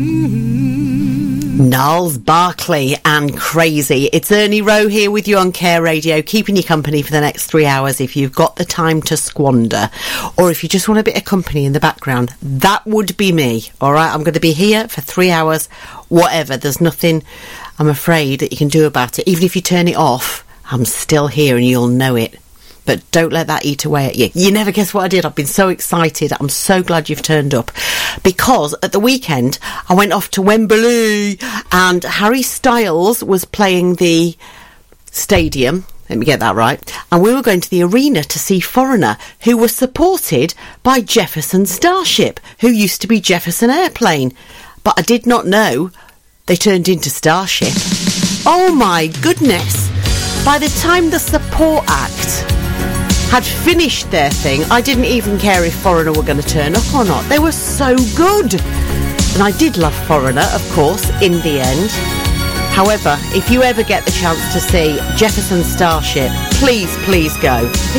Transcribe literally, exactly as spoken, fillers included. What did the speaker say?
Gnarls Barkley and Crazy. It's Ernie Rowe here with you on Care Radio, keeping you company for the next three hours if you've got the time to squander. Or if you just want a bit of company in the background, that would be me. All right, I'm going to be here for three hours, whatever. There's nothing, I'm afraid, that you can do about it. Even if you turn it off, I'm still here and you'll know it. But don't let that eat away at you. You never guess what I did. I've been so excited. I'm so glad you've turned up. Because at the weekend, I went off to Wembley and Harry Styles was playing the stadium. Let me get that right. And we were going to the arena to see Foreigner, who was supported by Jefferson Starship, who used to be Jefferson Airplane. But I did not know they turned into Starship. Oh my goodness. By the time the support act had finished their thing, I didn't even care if Foreigner were going to turn up or not. They were so good. And I did love Foreigner, of course, in the end. However, if you ever get the chance to see Jefferson Starship, please, please go.